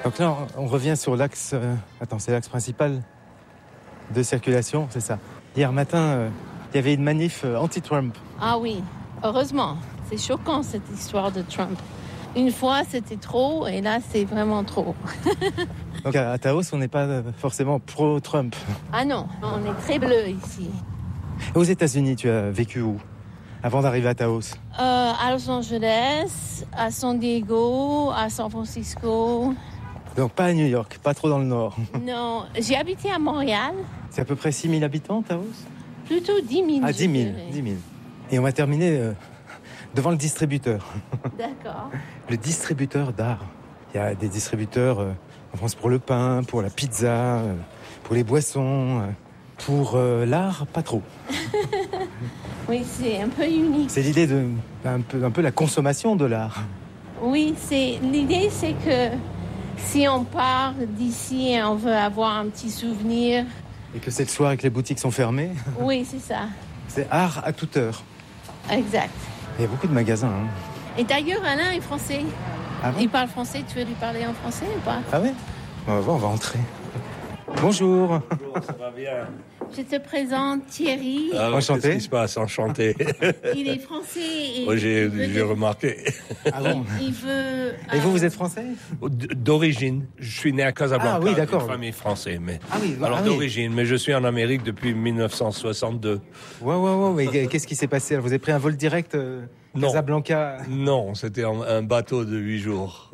Donc là, on revient sur l'axe... c'est l'axe principal de circulation, c'est ça. Hier matin, il y avait une manif anti-Trump. Ah oui, heureusement. C'est choquant, cette histoire de Trump. Une fois, c'était trop, et là, c'est vraiment trop. Donc à Taos, on n'est pas forcément pro-Trump. Ah non, on est très bleu ici. Aux États-Unis, tu as vécu où avant d'arriver à Taos? À Los Angeles, à San Diego, à San Francisco. Donc pas à New York, pas trop dans le nord. Non, j'ai habité à Montréal. C'est à peu près 6 000 habitants, Taos? Plutôt 10 000. Ah, 10 000. Et on va terminer devant le distributeur. D'accord. Le distributeur d'art. Il y a des distributeurs en France pour le pain, pour la pizza, pour les boissons. Pour l'art, pas trop. Oui, c'est un peu unique. C'est l'idée de un peu la consommation de l'art. Oui, l'idée, c'est que si on part d'ici et on veut avoir un petit souvenir. Et que c'est le soir et que les boutiques sont fermées. Oui, c'est ça. C'est art à toute heure. Exact. Il y a beaucoup de magasins. Hein. Et d'ailleurs, Alain est français. Ah bon? Il parle français. Tu veux lui parler en français ou pas? Ah ouais? On va voir, on va entrer. Bonjour. Bonjour, ça va bien? Je te présente Thierry. Enchanté. Qu'est-ce qui se passe? Enchanté. Il est français. Et Moi, j'ai remarqué. Ah bon? Il veut. Et vous êtes français? D'origine. Je suis né à Casablanca. Ah oui, d'accord. Une famille française. Mais... Ah oui, alors d'origine, mais je suis en Amérique depuis 1962. Ouais. Mais qu'est-ce qui s'est passé? Vous avez pris un vol direct Casablanca? Non, c'était un bateau de 8 jours.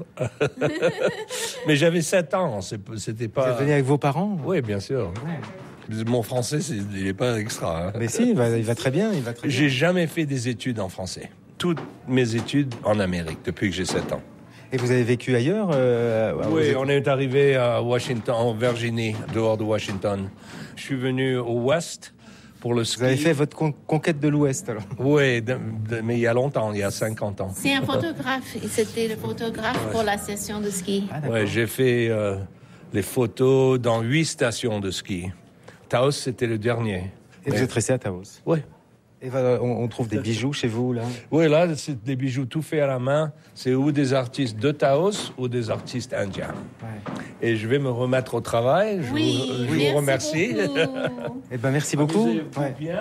Mais j'avais 7 ans. C'était pas... Vous êtes venu avec vos parents? Oui, bien sûr. Ouais. Mon français, il n'est pas extra. Hein. Mais si, il va très bien. J'ai jamais fait des études en français. Toutes mes études en Amérique, depuis que j'ai 7 ans. Et vous avez vécu ailleurs? Oui, on est arrivé à Washington, en Virginie, dehors de Washington. Je suis venu au Ouest pour le ski. Vous avez fait votre conquête de l'Ouest, alors? Oui, mais il y a longtemps, il y a 50 ans. C'est un photographe. Et c'était le photographe pour la station de ski. Ah, ouais, j'ai fait les photos dans 8 stations de ski. Taos, c'était le dernier. Et vous êtes resté à Taos? Oui. Et on trouve des bijoux chez vous, là? Oui, là, c'est des bijoux tout faits à la main. C'est ou des artistes de Taos ou des artistes indiens. Ouais. Et je vais me remettre au travail. Je vous remercie. Eh ben, merci beaucoup. Bien.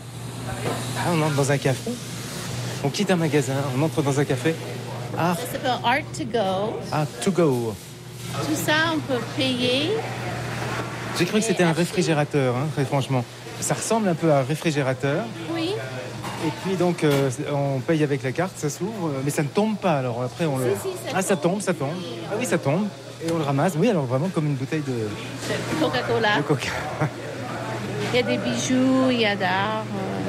Ah, on entre dans un café. On quitte un magasin, on entre dans un café. Ça s'appelle Art to Go. Ah, to go. Tout ça, on peut payer. J'ai cru que c'était un réfrigérateur, hein, très franchement. Ça ressemble un peu à un réfrigérateur. Oui. Et puis donc, on paye avec la carte, ça s'ouvre, mais ça ne tombe pas. Alors après, on le... ça tombe. Ah oui, ça tombe. Et on le ramasse. Oui, alors vraiment comme une bouteille de Coca-Cola. De Coca. Il y a des bijoux, il y a d'art,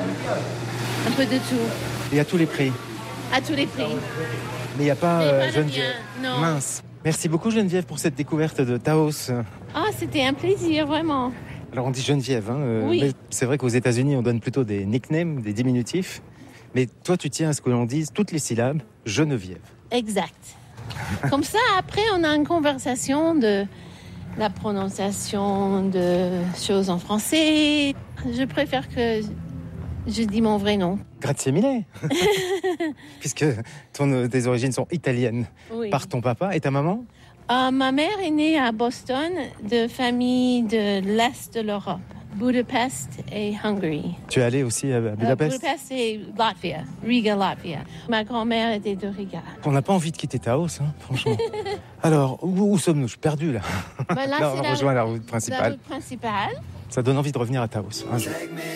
un peu de tout. Et à tous les prix. À tous les prix. Mais il n'y a pas Geneviève. Non. Mince. Merci beaucoup Geneviève pour cette découverte de Taos. Ah, c'était un plaisir, vraiment. Alors on dit Geneviève, hein, oui. Mais c'est vrai qu'aux États-Unis on donne plutôt des nicknames, des diminutifs. Mais toi tu tiens à ce que l'on dise toutes les syllabes, Geneviève. Exact. Comme ça, après on a une conversation de la prononciation de choses en français. Je préfère que je dis mon vrai nom. Grazie mille. Puisque tes origines sont italiennes. Oui. Par ton papa et ta maman? Ma mère est née à Boston, de famille de l'Est de l'Europe, Budapest et Hongrie. Tu es allé aussi à Budapest? Budapest et Latvia, Riga, Latvia. Ma grand-mère était de Riga. On n'a pas envie de quitter Taos, hein, franchement. Alors, où sommes-nous? Je suis perdu, là. Là, on rejoint la route principale. La route principale. Ça donne envie de revenir à Taos. Hein.